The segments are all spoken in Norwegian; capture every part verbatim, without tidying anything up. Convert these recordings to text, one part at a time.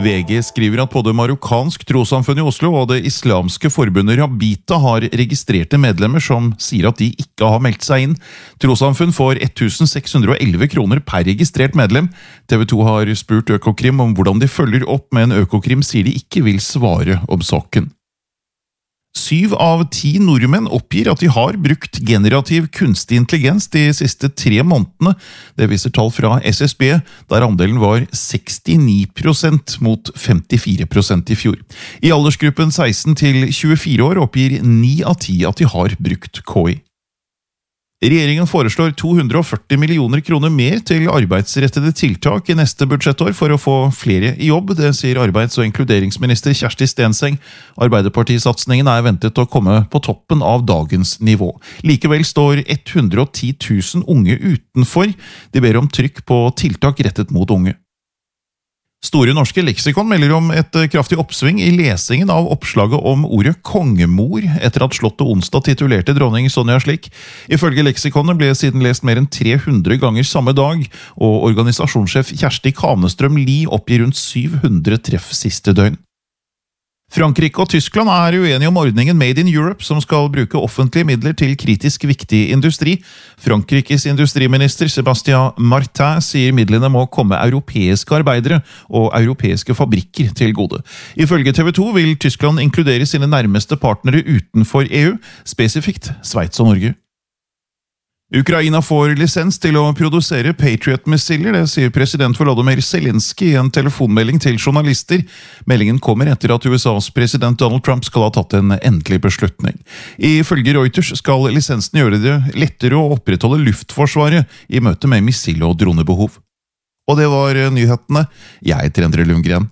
V G skriver at både marokkansk trossamfunn i Oslo og det islamske forbundet Rabita har registrerte medlemmer som sier at de ikke har meldt seg inn. Trossamfunn får tusen seks hundre og elleve kroner per registrert medlem. T V to har spurt Økokrim om hvordan de følger opp, men Økokrim sier de ikke vil svare om saken. Syv av ti nordmenn oppgir at de har brukt generativ kunstig intelligens de siste tre månedene. Det viser tall fra S S B, der andelen var sekstini prosent mot femtifire prosent i fjor. I aldersgruppen seksten til tjuefire år oppgir ni av ti at de har brukt K I. Regjeringen foreslår to hundre og førti millioner kroner mer til arbeidsrettede tiltak i neste budsjettår for å få flere i jobb, det sier arbeids- og inkluderingsminister Kjersti Stenseng. Arbeiderpartisatsningen er ventet å komme på toppen av dagens nivå. Likevel står hundre og ti tusen unge utenfor. De ber om trykk på tiltak rettet mot unge. Store norske leksikon melder om et kraftig oppsving i lesingen av oppslaget om ordet kongemor, etter at Slottet onsdag titulerte dronning Sonja slik. Ifølge leksikonet ble siden lest mer enn tre hundre ganger samme dag, og organisasjonssjef Kjersti Kanestrøm Lie oppgir rundt syv hundre treff siste døgn. Frankrike og Tyskland er uenige om ordningen Made in Europe, som skal bruke offentlige midler til kritisk viktig industri. Frankrikes industriminister Sébastien Martin sier midlene må komme europeiske arbeidere og europeiske fabrikker til gode. Ifølge T V to vil Tyskland inkludere sine nærmeste partnere utenfor E U, spesifikt Sveits og Norge. Ukraina får lisens til å produsere Patriot-missiler, det sier president Volodymyr Zelensky i en telefonmelding til journalister. Meldingen kommer etter at U S A's president Donald Trump skal ha tatt en endelig beslutning. Ifølge Reuters skal lisensen gjøre det lettere å opprettholde luftforsvaret i møte med missil- og dronebehov. Og det var nyhetene. Jeg heter Endre Lundgren.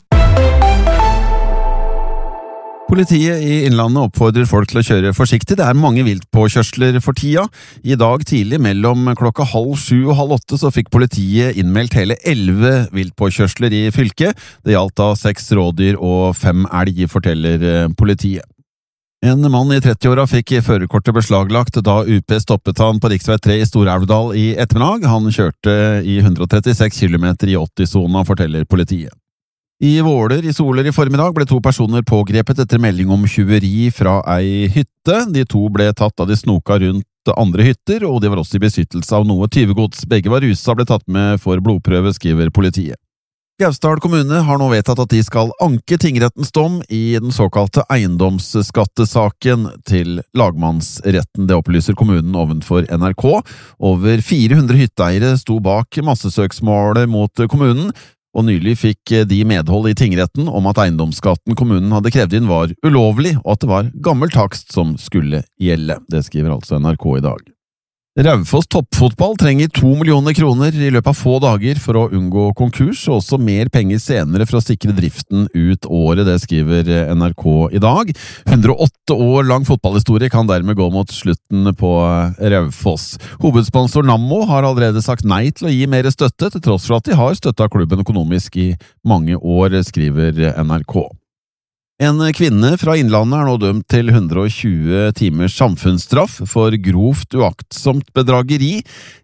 Politiet i Innlandet oppfordrer folk til å kjøre forsiktig. Det er mange viltpåkjørsler for tida. I dag tidlig mellom klokka halv sju og halv åtte så fikk politiet innmeldt hele elleve viltpåkjørsler i fylket. Det gjaldt da seks rådyr og fem elg, forteller politiet. En mann i trettiåra fikk førerkortet beslaglagt da U P stoppet han på riksvei tre i Stor-Elvdal i ettermiddag. Han kjørte i hundre og trettiseks kilometer i åtti-sona, forteller politiet. I Våler i Soler i formiddag ble to personer pågrepet etter melding om tjuveri fra ei hytte. De to ble tatt da de snoka rundt andre hytter, og de var også i besittelse av noe tyvegods. Begge var rusa og ble tatt med for blodprøve, skriver politiet. Gausdal kommune har nå vedtatt at de skal anke tingrettens dom i den såkalte eiendomsskattesaken til lagmannsretten. Det opplyser kommunen ovenfor N R K. Over fire hundre hytteeiere sto bak massesøksmålet mot kommunen, og nylig fikk de medhold i tingretten om at eiendomsskatten kommunen hadde krevd inn var ulovlig, og at det var gammel takst som skulle gjelde. Det skriver altså N R K i dag. Raufoss toppfotball trenger to millioner kroner i løpet av få dager for å unngå konkurs, og også mer penger senere for å sikre driften ut året, det skriver N R K i dag. hundre og åtte år lang fotballhistorie kan dermed gå mot slutten på Raufoss. Hovedsponsor Nammo har allerede sagt nei til å gi mer støtte, til tross for at de har støttet klubben økonomisk i mange år, skriver N R K. En kvinne fra Innlandet er nå dømt til hundre og tjue timers samfunnsstraff for grovt uaktsomt bedrageri.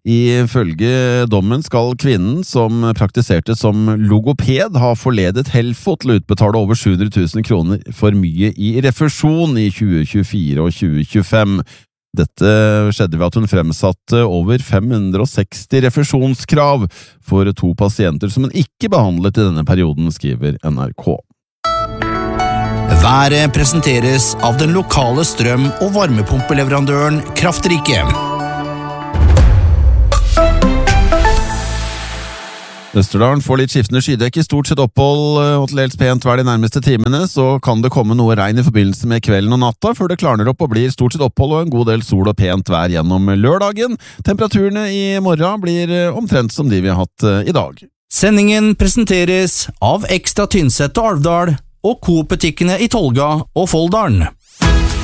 Ifølge dommen skal kvinnen, som praktiserte som logoped, ha forledet Helfo til å utbetale over sju hundre tusen kroner for mye i refusjon i tjue tjuefire og tjue tjuefem. Dette skjedde ved at hun fremsatte over fem hundre og seksti refusjonskrav for to pasienter som hun ikke behandlet i denne perioden, skriver N R K. Været presenteres av den lokale strøm- og varmepumpeleverandøren Kraftrike. Østerdalen får litt skiftende skydekke, stort sett opphold og til dels pent vær de nærmeste timene, så kan det komme noe regn i forbindelse med kvelden og natta, før det klarner opp og blir stort sett opphold og en god del sol og pent vær gjennom lørdagen. Temperaturene i morgen blir omtrent som de vi har hatt i dag. Sendingen presenteres av Ekstra Tynset og Alvdal og Coop-butikkene i Tolga og Folldalen.